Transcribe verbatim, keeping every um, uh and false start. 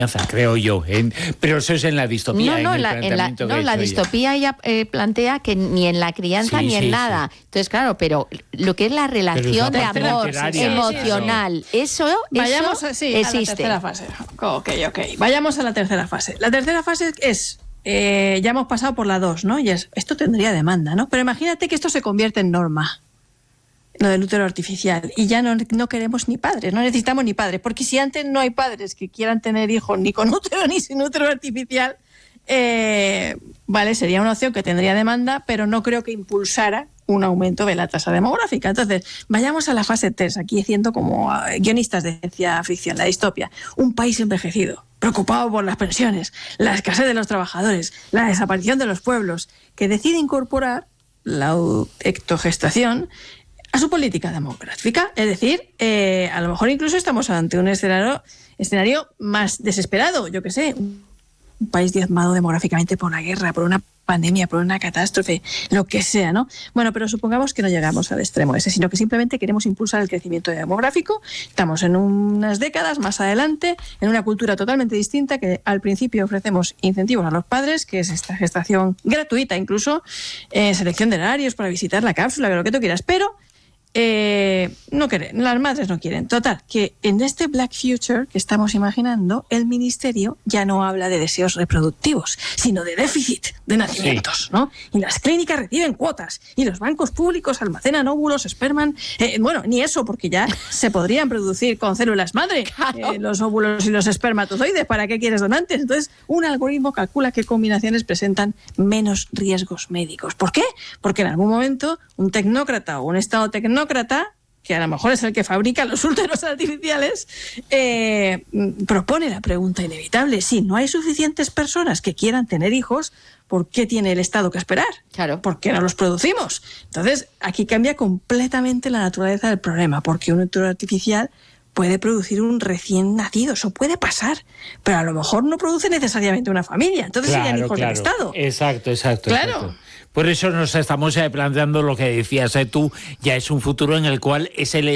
creo yo, ¿eh? Pero eso es en la distopía. No, no, en la, el en la, no, la distopía ella eh, plantea que ni en la crianza sí, ni en sí, nada. Sí. Entonces, claro, pero lo que es la relación de amor emocional, sí, sí. eso, Vayamos eso sí, existe. A la tercera fase. Ok, ok. Vayamos a la tercera fase. La tercera fase es, eh, ya hemos pasado por la dos, ¿no? Y es, esto tendría demanda, ¿no? Pero imagínate que esto se convierte en norma. Lo del útero artificial, y ya no, no queremos ni padres, no necesitamos ni padres, porque si antes no hay padres que quieran tener hijos ni con útero ni sin útero artificial, eh, vale, sería una opción que tendría demanda, pero no creo que impulsara un aumento de la tasa demográfica. Entonces, vayamos a la fase tres, aquí haciendo como uh, guionistas de ciencia ficción, la distopia. Un país envejecido, preocupado por las pensiones, la escasez de los trabajadores, la desaparición de los pueblos, que decide incorporar la ectogestación a su política demográfica. Es decir, eh, a lo mejor incluso estamos ante un escenario, escenario más desesperado, yo qué sé, un país diezmado demográficamente por una guerra, por una pandemia, por una catástrofe, lo que sea, ¿no? Bueno, pero supongamos que no llegamos al extremo ese, sino que simplemente queremos impulsar el crecimiento demográfico. Estamos en unas décadas más adelante, en una cultura totalmente distinta, que al principio ofrecemos incentivos a los padres, que es esta gestación gratuita incluso, eh, selección de horarios para visitar la cápsula, lo que tú quieras, pero Eh, no quieren, las madres no quieren. Total, que en este Black Future que estamos imaginando, el ministerio ya no habla de deseos reproductivos, sino de déficit de nacimientos, sí. ¿no? Y las clínicas reciben cuotas, y los bancos públicos almacenan óvulos, esperman, eh, bueno, ni eso, porque ya se podrían producir con células madre, claro. eh, los óvulos y los espermatozoides. ¿Para qué quieres donantes? Entonces, un algoritmo calcula qué combinaciones presentan menos riesgos médicos. ¿Por qué? Porque en algún momento un tecnócrata o un estado tecnócrata que a lo mejor es el que fabrica los úteros artificiales, eh, propone la pregunta inevitable: si no hay suficientes personas que quieran tener hijos, ¿por qué tiene el Estado que esperar? Claro. ¿Por qué no los producimos? Entonces, aquí cambia completamente la naturaleza del problema, porque un útero artificial puede producir un recién nacido, eso puede pasar, pero a lo mejor no produce necesariamente una familia, entonces claro, serían hijos claro. del Estado. Exacto, exacto. Claro. Exacto. Por eso nos estamos planteando lo que decías, ¿eh? tú, ya es un futuro en el cual es el